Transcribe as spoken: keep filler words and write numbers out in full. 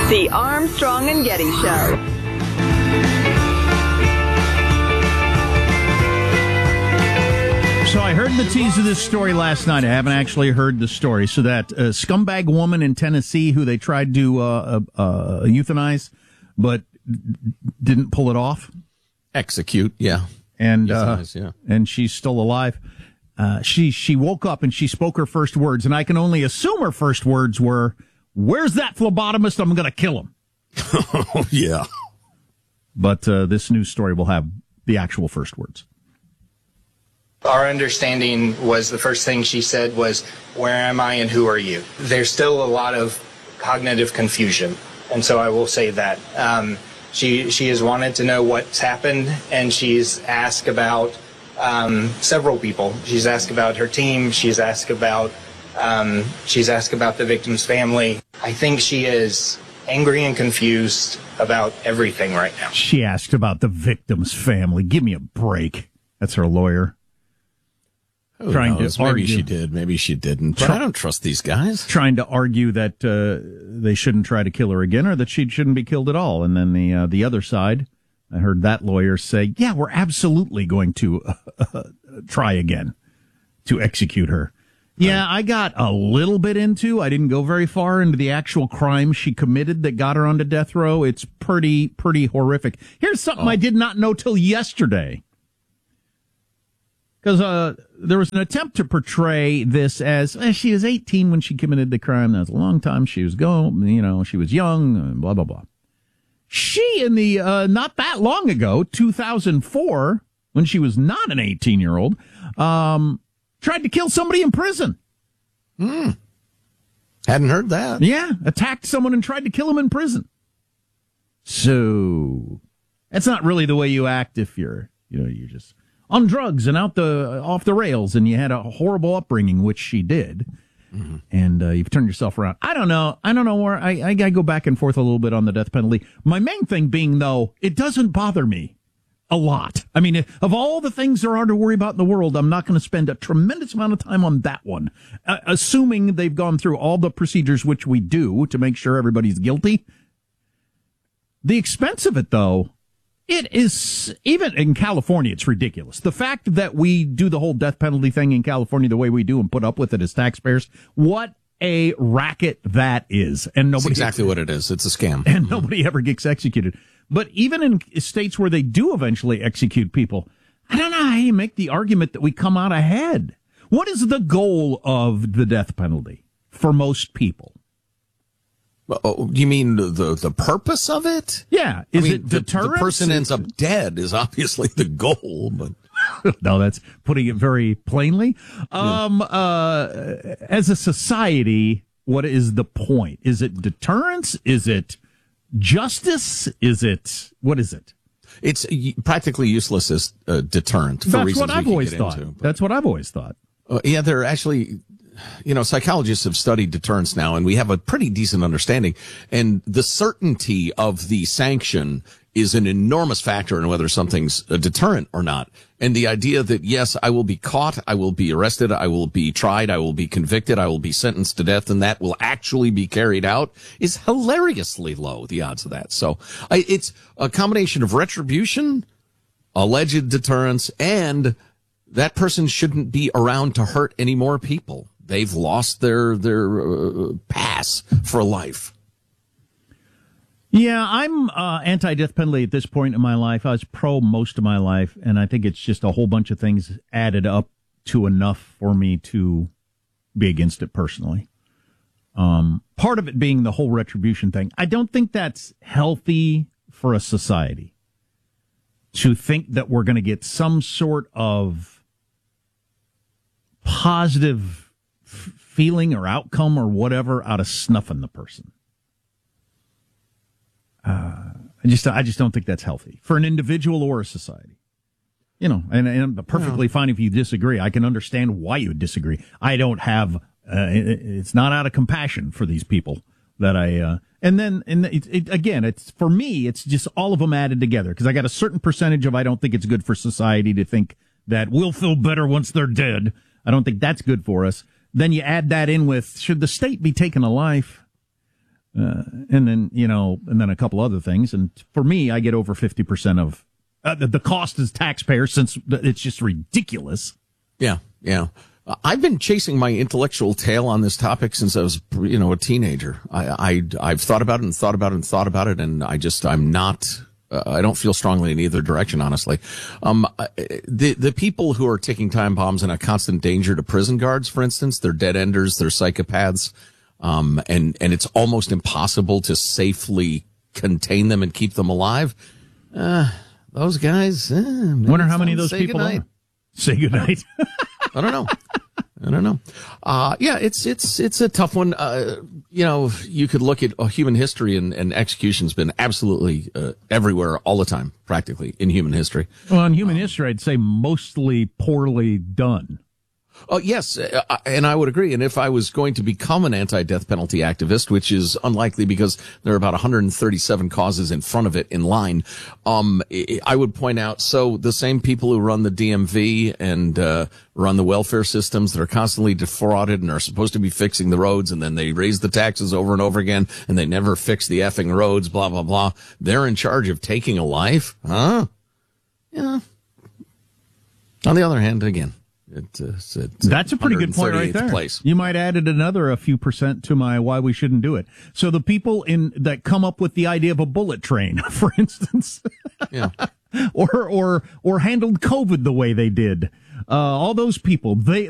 The Armstrong and Getty Show. So I heard the tease of this story last night. I haven't actually heard the story. So that uh, scumbag woman in Tennessee who they tried to uh, uh, uh, euthanize, but didn't pull it off. Execute, yeah. And uh, Euthanize, yeah. and she's still alive. Uh, she she woke up and she spoke her first words, and I can only assume her first words were, "Where's that phlebotomist? I'm going to kill him." Oh, yeah. But uh, this news story will have the actual first words. Our understanding was the first thing she said was, "Where am I and who are you?" There's still a lot of cognitive confusion, and so I will say that. Um, she she has wanted to know what's happened, and she's asked about um, several people. She's asked about her team. She's asked about um, she's asked about the victim's family. I think she is angry and confused about everything right now. She asked about the victim's family. Give me a break. That's her lawyer. Who trying knows? to Maybe argue. she did, maybe she didn't. But Try- I don't trust these guys. Trying to argue that uh, they shouldn't try to kill her again, or that she shouldn't be killed at all. And then the uh, the other side, I heard that lawyer say, "Yeah, we're absolutely going to uh, try again to execute her." Yeah, I got a little bit into. I didn't go very far into the actual crime she committed that got her onto death row. It's pretty pretty horrific. Here's something Oh. I did not know till yesterday. Because uh, there was an attempt to portray this as eh, she was eighteen when she committed the crime. That was a long time. She was going, you know, she was young, blah, blah, blah. She, in the, uh, not that long ago, two thousand four, when she was not an eighteen-year-old, um, tried to kill somebody in prison. Hmm. Hadn't heard that. Yeah, attacked someone and tried to kill him in prison. So, that's not really the way you act if you're, you know, you're just on drugs and out the off the rails, and you had a horrible upbringing, which she did, mm-hmm. and uh, you've turned yourself around. I don't know. I don't know where I, I, I go back and forth a little bit on the death penalty. My main thing being, though, it doesn't bother me a lot. I mean, of all the things there are to worry about in the world, I'm not going to spend a tremendous amount of time on that one, uh, assuming they've gone through all the procedures which we do to make sure everybody's guilty. The expense of it, though, it is, even in California, it's ridiculous. The fact that we do the whole death penalty thing in California the way we do and put up with it as taxpayers, what a racket that is. And nobody, That's exactly what it is. It's a scam. And nobody ever gets executed. But even in states where they do eventually execute people, I don't know how you make the argument that we come out ahead. What is the goal of the death penalty for most people? Oh, you mean the the purpose of it? Yeah. Is I mean, it the, deterrence? the person ends up dead is obviously the goal, but no, that's putting it very plainly. Um, yeah. uh, as a society, what is the point? Is it deterrence? Is it justice? Is it, what is it? It's practically useless as a deterrent for that's reasons what I've we always get thought. into, that's what I've always thought. Uh, yeah, they're actually, you know, psychologists have studied deterrence now, and we have a pretty decent understanding. And the certainty of the sanction is an enormous factor in whether something's a deterrent or not. And the idea that, yes, I will be caught, I will be arrested, I will be tried, I will be convicted, I will be sentenced to death, and that will actually be carried out is hilariously low, the odds of that. So I, it's a combination of retribution, alleged deterrence, and that person shouldn't be around to hurt any more people. They've lost their their uh, pass for life. Yeah, I'm uh, anti-death penalty at this point in my life. I was pro most of my life, and I think it's just a whole bunch of things added up to enough for me to be against it personally. Um, part of it being the whole retribution thing. I don't think that's healthy for a society to think that we're going to get some sort of positive f- feeling or outcome or whatever out of snuffing the person. Uh, I just, I just don't think that's healthy for an individual or a society. You know, and, and I'm perfectly fine if you disagree. I can understand why you disagree. I don't have, uh, it, it's not out of compassion for these people that I, uh, and then, and it, it, again, it's, for me, it's just all of them added together because I got a certain percentage of, I don't think it's good for society to think that we'll feel better once they're dead. I don't think that's good for us. Then you add that in with, should the state be taking a life? Uh, and then, you know, and then a couple other things. And for me, I get over fifty percent of uh, the, the cost as taxpayer, since it's just ridiculous. Yeah, yeah. Uh, I've been chasing my intellectual tail on this topic since I was, you know, a teenager. I, I, I've thought about it and thought about it and thought about it, and I just, I'm not, uh, I don't feel strongly in either direction, honestly. Um, the, the people who are ticking time bombs and a constant danger to prison guards, for instance, they're dead enders, they're psychopaths. Um, and, and it's almost impossible to safely contain them and keep them alive. Uh, those guys, eh, wonder how many of those people goodnight. are. Say goodnight. I don't know. I don't know. Uh, yeah, it's, it's, it's a tough one. Uh, you know, you could look at uh, human history, and, and execution's been absolutely, uh, everywhere all the time, practically, in human history. Well, in human um, history, I'd say mostly poorly done. Oh, yes, uh, and I would agree. And if I was going to become an anti-death penalty activist, which is unlikely because there are about one hundred thirty-seven causes in front of it in line, um, I would point out, so the same people who run the D M V and uh, run the welfare systems that are constantly defrauded and are supposed to be fixing the roads, and then they raise the taxes over and over again, and they never fix the effing roads, blah, blah, blah. They're in charge of taking a life? Huh? Yeah. On the other hand, again, It, uh, it's, it's That's a pretty good point right there. Place. You might added another a few percent to my why we shouldn't do it. So the people in that come up with the idea of a bullet train, for instance, yeah, or or or handled COVID the way they did, uh, all those people, they